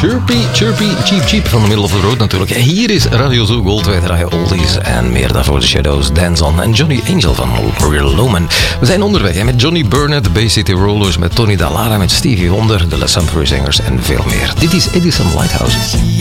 Chirpy, cheap, cheap van de middle of the road natuurlijk. Hier is Radio Zoo Gold, wij draaien oldies en meer daarvoor de Shadows, Dance On en Johnny Angel van Real Loman. We zijn onderweg hè, met Johnny Burnett, de Bay City Rollers, met Tony Dallara, met Stevie Wonder, de Les Humphrey Singers en veel meer. Dit is Edison Lighthouse.